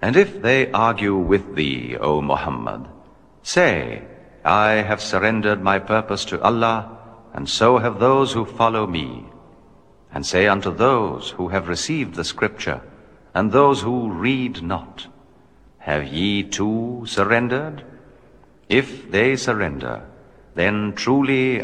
And if they argue with thee, O Muhammad, say, I have surrendered my purpose to Allah, and so have those who follow me. And say unto those who have received the scripture, and those who read not, have ye too surrendered? If they surrender, then truly